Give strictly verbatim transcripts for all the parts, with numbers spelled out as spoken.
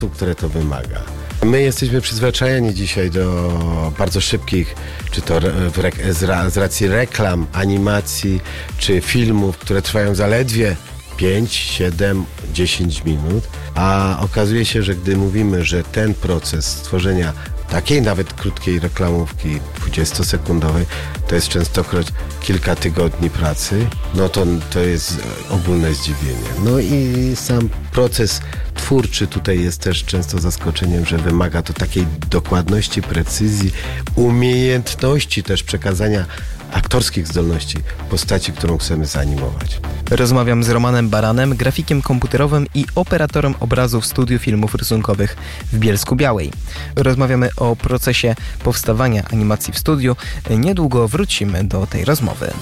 które to wymaga. My jesteśmy przyzwyczajeni dzisiaj do bardzo szybkich, czy to w re- z, ra- z racji reklam, animacji, czy filmów, które trwają zaledwie pięć, siedem, dziesięć minut, a okazuje się, że gdy mówimy, że ten proces stworzenia takiej nawet krótkiej reklamówki dwudziestosekundowej to jest częstokroć kilka tygodni pracy, no to, to jest ogólne zdziwienie. No i sam proces twórczy tutaj jest też często zaskoczeniem, że wymaga to takiej dokładności, precyzji, umiejętności też przekazania aktorskich zdolności postaci, którą chcemy zanimować. Rozmawiam z Romanem Baranem, grafikiem komputerowym i operatorem obrazu w studiu filmów rysunkowych w Bielsku-Białej. Rozmawiamy o procesie powstawania animacji w studiu. Niedługo wrócimy do tej rozmowy.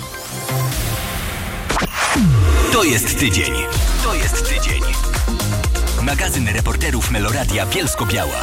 To jest tydzień. To jest tydzień. Magazyn reporterów Meloradia Bielsko-Biała.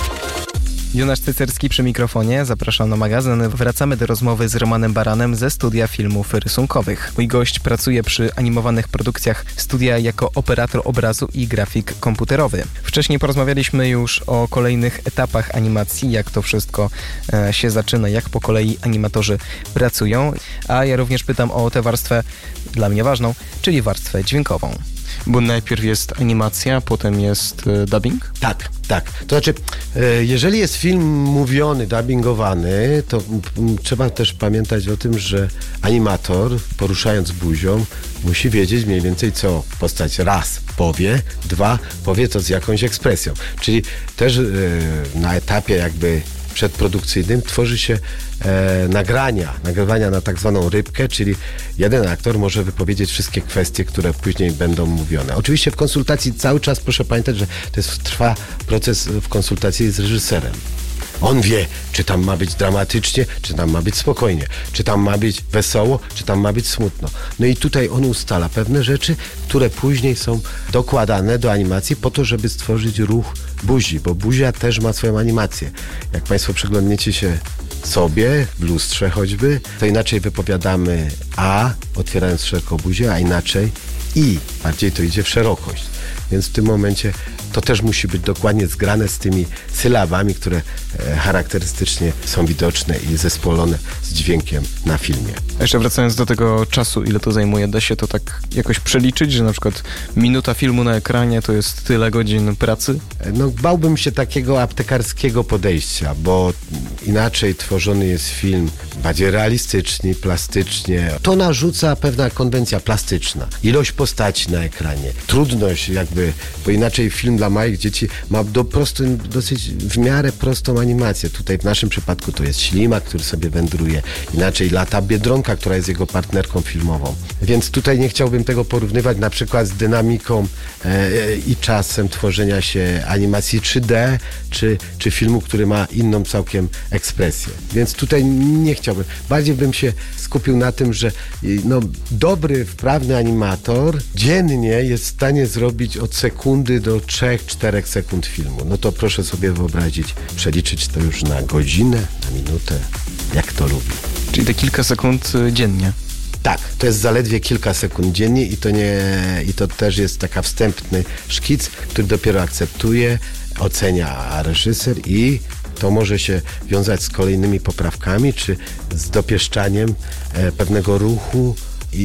Jonasz Cycerski przy mikrofonie. Zapraszam na magazyn. Wracamy do rozmowy z Romanem Baranem ze studia filmów rysunkowych. Mój gość pracuje przy animowanych produkcjach studia jako operator obrazu i grafik komputerowy. Wcześniej porozmawialiśmy już o kolejnych etapach animacji, jak to wszystko e, się zaczyna, jak po kolei animatorzy pracują. A ja również pytam o tę warstwę dla mnie ważną, czyli warstwę dźwiękową. Bo najpierw jest animacja, potem jest e, dubbing? Tak, tak. To znaczy, e, jeżeli jest film mówiony, dubbingowany, to m, trzeba też pamiętać o tym, że animator, poruszając buzią, musi wiedzieć mniej więcej, co postać raz powie, dwa powie to z jakąś ekspresją. Czyli też e, na etapie jakby przedprodukcyjnym tworzy się e, nagrania, nagrywania na tak zwaną rybkę, czyli jeden aktor może wypowiedzieć wszystkie kwestie, które później będą mówione. Oczywiście w konsultacji cały czas proszę pamiętać, że to jest, trwa proces w konsultacji z reżyserem. On wie, czy tam ma być dramatycznie, czy tam ma być spokojnie, czy tam ma być wesoło, czy tam ma być smutno. No i tutaj on ustala pewne rzeczy, które później są dokładane do animacji po to, żeby stworzyć ruch buzi, bo buzia też ma swoją animację. Jak Państwo przyglądniecie się sobie, w lustrze choćby, to inaczej wypowiadamy A, otwierając szeroko buzię, a inaczej I, bardziej to idzie w szerokość. Więc w tym momencie to też musi być dokładnie zgrane z tymi sylabami, które e, charakterystycznie są widoczne i zespolone z dźwiękiem na filmie. A jeszcze wracając do tego czasu, ile to zajmuje, da się to tak jakoś przeliczyć, że na przykład minuta filmu na ekranie to jest tyle godzin pracy? No bałbym się takiego aptekarskiego podejścia, bo inaczej tworzony jest film bardziej realistycznie, plastycznie. To narzuca pewna konwencja plastyczna. Ilość postaci na ekranie, trudność jakby, bo inaczej film dla małych dzieci ma do prostym, dosyć w miarę prostą animację. Tutaj w naszym przypadku to jest ślimak, który sobie wędruje. Inaczej lata Biedronka, która jest jego partnerką filmową. Więc tutaj nie chciałbym tego porównywać na przykład z dynamiką e, i czasem tworzenia się animacji trzy D, czy, czy filmu, który ma inną całkiem ekspresję. Więc tutaj nie chciałbym. Bardziej bym się skupił na tym, że no, dobry, wprawny animator dziennie jest w stanie zrobić od sekundy do trzech, czterech sekund filmu. No to proszę sobie wyobrazić, przeliczyć to już na godzinę, na minutę, jak to lubi. Czyli te kilka sekund dziennie. Tak, to jest zaledwie kilka sekund dziennie i to nie, i to też jest taka wstępny szkic, który dopiero akceptuje, ocenia reżyser i to może się wiązać z kolejnymi poprawkami, czy z dopieszczaniem e, pewnego ruchu i,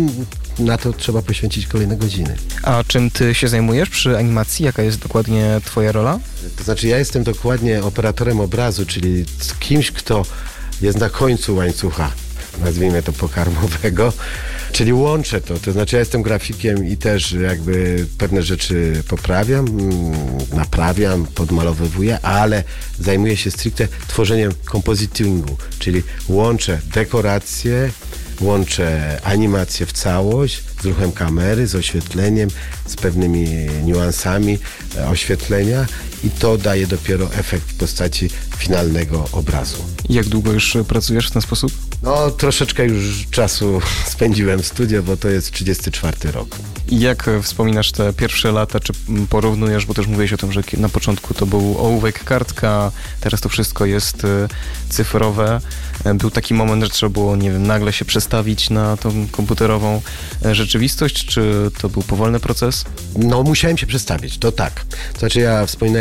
i na to trzeba poświęcić kolejne godziny. A czym ty się zajmujesz przy animacji? Jaka jest dokładnie twoja rola? To znaczy ja jestem dokładnie operatorem obrazu, czyli kimś, kto jest na końcu łańcucha, nazwijmy to pokarmowego, czyli łączę to, to znaczy ja jestem grafikiem i też jakby pewne rzeczy poprawiam, naprawiam, podmalowywuję, ale zajmuję się stricte tworzeniem compositingu, czyli łączę dekoracje, łączę animację w całość z ruchem kamery, z oświetleniem, z pewnymi niuansami oświetlenia i to daje dopiero efekt w postaci finalnego obrazu. Jak długo już pracujesz w ten sposób? No, troszeczkę już czasu spędziłem w studio, bo to jest trzydziesty czwarty rok. I jak wspominasz te pierwsze lata, czy porównujesz, bo też mówiłeś o tym, że na początku to był ołówek, kartka, teraz to wszystko jest cyfrowe. Był taki moment, że trzeba było, nie wiem, nagle się przestawić na tą komputerową rzeczywistość, czy to był powolny proces? No, musiałem się przestawić, to tak. To znaczy ja wspominałem